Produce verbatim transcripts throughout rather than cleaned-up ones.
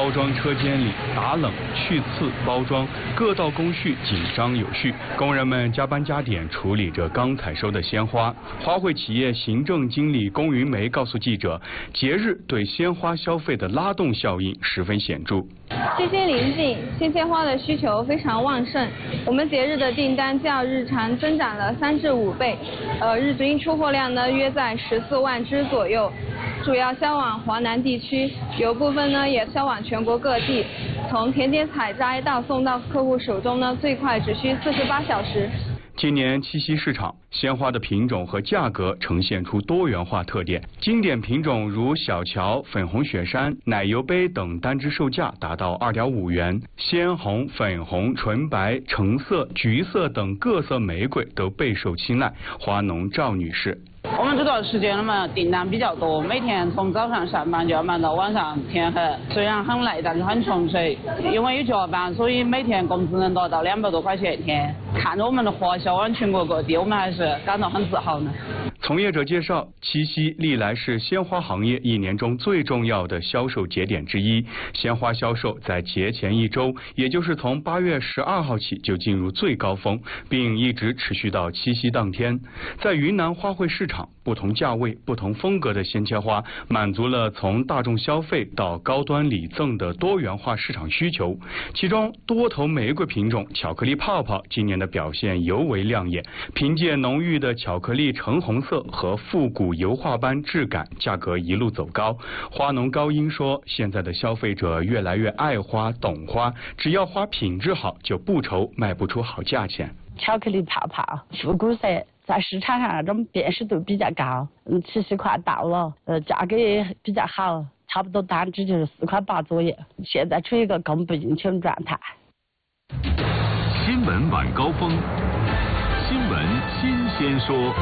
包装车间里打冷、去刺、包装各道工序紧张有序，工人们加班加点处理着刚采收的鲜花。花卉企业行政经理龚云梅告诉记者，节日对鲜花消费的拉动效应十分显著。 七夕临近，鲜鲜花的需求非常旺盛，我们节日的订单较日常增长了三至五倍，呃，日均出货量呢约在十四万支左右，主要销往华南地区，有部分呢也销往全国各地。从田间采摘到送到客户手中呢，最快只需四十八小时。 今年七夕市场，鲜花的品种和价格呈现出多元化特点。经典品种如小乔、粉红雪山、奶油杯等单支售价达到二点五元，鲜红、粉红、纯白、橙色、橘色等各色玫瑰都备受青睐。花农赵女士。 我们这段时间嘛，订单比较多，每天从早上上班就要忙到晚上天黑，虽然很累，但是很纯粹。因为有加班，所以每天工资能达到两百多块钱一天。看着我们的花销往全国各地，我们还是感到很自豪呢。 从业者介绍，七夕历来是鲜花行业一年中最重要的销售节点之一。鲜花销售在节前一周，也就是从八月十二号起就进入最高峰，并一直持续到七夕当天。在云南花卉市场，不同价位、不同风格的鲜切花，满足了从大众消费到高端礼赠的多元化市场需求。其中，多头玫瑰品种巧克力泡泡今年的表现尤为亮眼，凭借浓郁的巧克力橙红色和复古油画般质感，价格一路走高。花农高英说，现在的消费者越来越爱花、懂花，只要花品质好，就不愁卖不出好价钱。 巧克力泡泡、复古色，在市场上那种辨识度比较高。嗯，七夕快到了，呃，价格也比较好，差不多单支就是四块八左右。现在处于一个供不应求的状态。 新闻晚高峰，新闻新鲜说。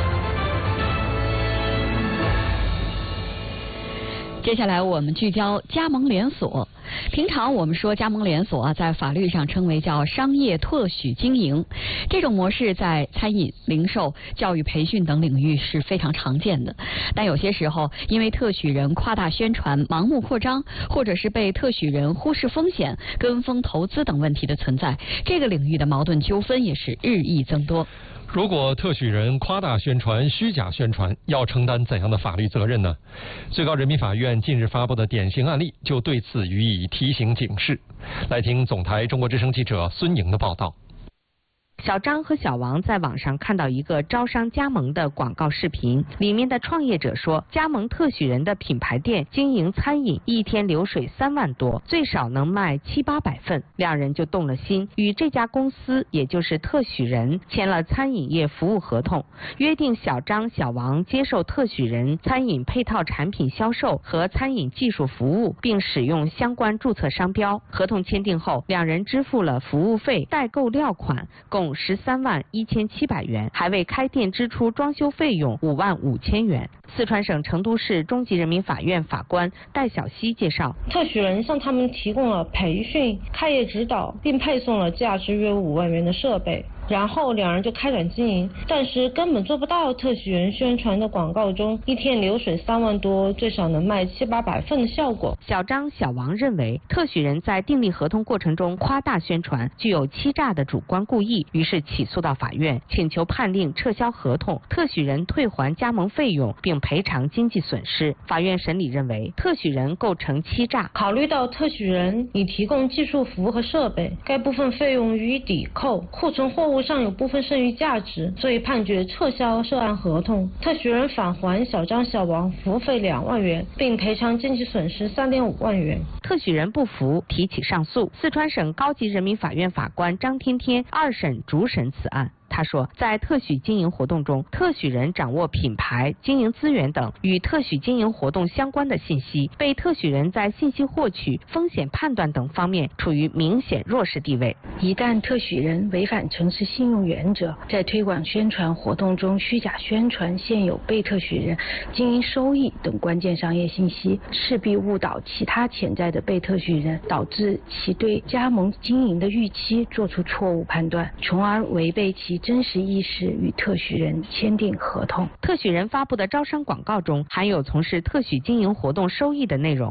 接下来我们聚焦加盟连锁。平常我们说加盟连锁啊，在法律上称为叫商业特许经营，这种模式在餐饮、零售、教育培训等领域是非常常见的。但有些时候，因为特许人夸大宣传、盲目扩张，或者是被特许人忽视风险、跟风投资等问题的存在，这个领域的矛盾纠纷也是日益增多。 如果特许人夸大宣传、虚假宣传，要承担怎样的法律责任呢？最高人民法院近日发布的典型案例就对此予以提醒警示。来听总台中国之声记者孙莹的报道。 小张和小王在网上看到一个招商加盟的广告视频，里面的创业者说，加盟特许人的品牌店经营餐饮，一天流水三万多，最少能卖七八百份。两人就动了心，与这家公司，也就是特许人，签了餐饮业服务合同，约定小张、小王接受特许人餐饮配套产品销售和餐饮技术服务，并使用相关注册商标。合同签订后，两人支付了服务费、代购料款，共十三万一千七百元，还为开店支出装修费用五万五千元。四川省成都市中级人民法院法官戴晓西介绍， 特许人向他们提供了培训、开业指导，并配送了价值约五万元的设备。然后两人就开展经营，但是根本做不到特许人宣传的广告中一天流水三万多，最少能卖七八百份的效果。 小张、小王认为，特许人在订立合同过程中夸大宣传，具有欺诈的主观故意，于是起诉到法院，请求判令撤销合同，特许人退还加盟费用，并赔偿经济损失。法院审理认为，特许人构成欺诈。 考虑到特许人已提供技术服务和设备，该部分费用予以抵扣，库存货物上有部分剩余价值，所以判决撤销涉案合同。特许人返还小张、小王服务费两万元，并赔偿经济损失三点五万元。 特许人不服，提起上诉。四川省高级人民法院法官张天天二审主审此案。他说，在特许经营活动中，特许人掌握品牌、经营资源等与特许经营活动相关的信息，被特许人在信息获取、风险判断等方面处于明显弱势地位。 一旦特许人违反诚实信用原则，在推广宣传活动中虚假宣传现有被特许人经营收益等关键商业信息，势必误导其他潜在的被特许人，导致其对加盟经营的预期做出错误判断，从而违背其真实意识与特许人签订合同。 特许人发布的招商广告中含有从事特许经营活动收益的内容。